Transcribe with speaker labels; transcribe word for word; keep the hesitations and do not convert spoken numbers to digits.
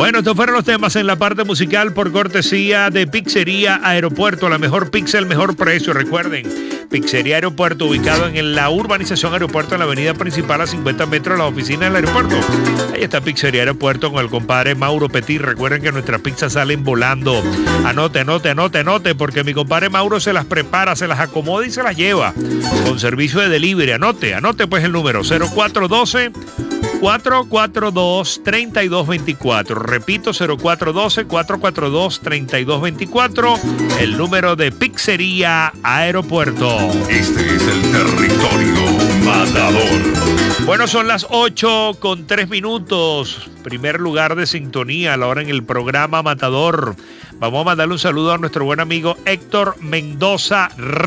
Speaker 1: Bueno, estos fueron los temas en la parte musical por cortesía de Pizzería Aeropuerto, la mejor pizza, el mejor precio. Recuerden, Pizzería Aeropuerto, ubicado en la urbanización Aeropuerto, en la avenida principal a cincuenta metros de la oficina del aeropuerto. Ahí está Pizzería Aeropuerto con el compadre Mauro Petit. Recuerden que nuestras pizzas salen volando. Anote, anote, anote, anote, porque mi compadre Mauro se las prepara, se las acomoda y se las lleva con servicio de delivery. Anote, anote pues el número cero cuatro uno dos, cuatro cuatro dos, tres dos dos cuatro. Repito, cero cuatro uno dos, cuatro cuatro dos, tres dos dos cuatro, el número de Pizzería Aeropuerto.
Speaker 2: Este es el territorio matador.
Speaker 1: Bueno, son las ocho con tres minutos. Primer lugar de sintonía a la hora en el programa Matador. Vamos a mandarle un saludo a nuestro buen amigo Héctor Mendoza